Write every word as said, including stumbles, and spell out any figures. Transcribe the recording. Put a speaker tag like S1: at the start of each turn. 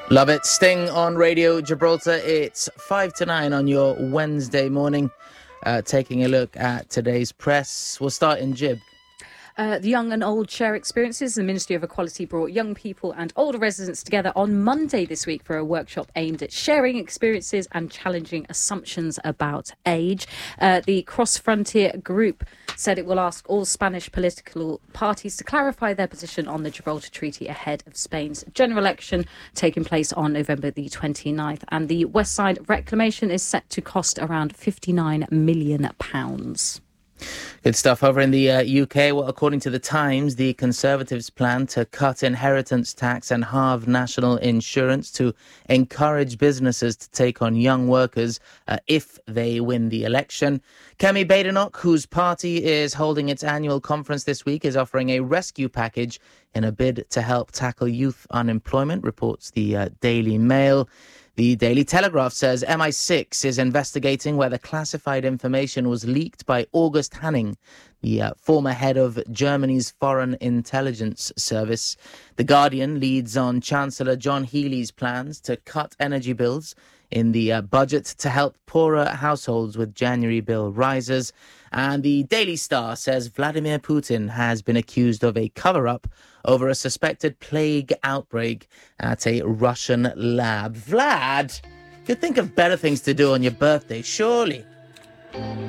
S1: Love it. Sting on Radio Gibraltar. It's five to nine on your Wednesday morning. Uh, taking a look at today's press. We'll start in Gib.
S2: Uh, the Young and Old Share Experiences. The Ministry of Equality brought young people and older residents together on Monday this week for a workshop aimed at sharing experiences and challenging assumptions about age. Uh, the Cross Frontier Group said it will ask all Spanish political parties to clarify their position on the Gibraltar Treaty ahead of Spain's general election taking place on November the twenty-ninth. And the West Side reclamation is set to cost around fifty-nine million pounds.
S1: Good stuff. Over in the uh, U K, well, according to The Times, the Conservatives plan to cut inheritance tax and halve national insurance to encourage businesses to take on young workers uh, if they win the election. Kemi Badenoch, whose party is holding its annual conference this week, is offering a rescue package in a bid to help tackle youth unemployment, reports the uh, Daily Mail. The Daily Telegraph says M I six is investigating whether classified information was leaked by August Hanning, the uh, former head of Germany's Foreign Intelligence Service. The Guardian leads on Chancellor John Healey's plans to cut energy bills in the uh, budget to help poorer households with January bill rises. And the Daily Star says Vladimir Putin has been accused of a cover-up over a suspected plague outbreak at a Russian lab. Vlad, you'd think of better things to do on your birthday, surely.